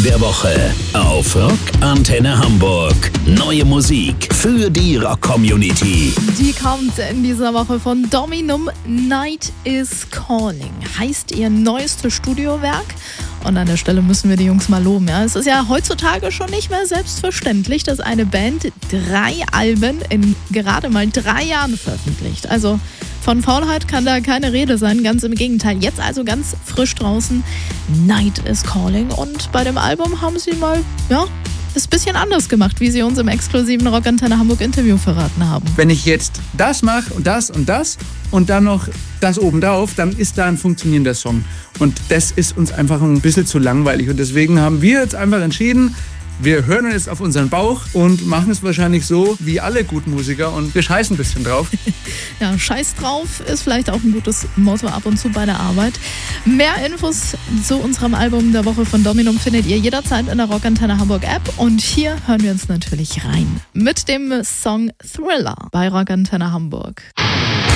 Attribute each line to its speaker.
Speaker 1: der Woche auf Rock Antenne Hamburg. Neue Musik für die Rock-Community.
Speaker 2: Die kommt in dieser Woche von Dominum. Night is Calling heißt ihr neuestes Studiowerk. Und an der Stelle müssen wir die Jungs mal loben. Ja? Es ist ja heutzutage schon nicht mehr selbstverständlich, dass eine Band 3 Alben in gerade mal 3 Jahren veröffentlicht. Also von Faulheit kann da keine Rede sein, ganz im Gegenteil. Jetzt also ganz frisch draußen, Night is Calling. Und bei dem Album haben sie mal, ist ein bisschen anders gemacht, wie sie uns im exklusiven Rock Antenne Hamburg Interview verraten haben.
Speaker 3: Wenn ich jetzt das mache und das und dann noch das obendrauf, dann ist da ein funktionierender Song. Und das ist uns einfach ein bisschen zu langweilig. Und deswegen haben wir jetzt einfach entschieden, wir hören jetzt auf unseren Bauch und machen es wahrscheinlich so wie alle guten Musiker und wir scheißen ein bisschen drauf.
Speaker 2: Ja, Scheiß drauf ist vielleicht auch ein gutes Motto ab und zu bei der Arbeit. Mehr Infos zu unserem Album der Woche von Dominum findet ihr jederzeit in der Rock Antenne Hamburg App. Und hier hören wir uns natürlich rein mit dem Song Thriller bei Rock Antenne Hamburg.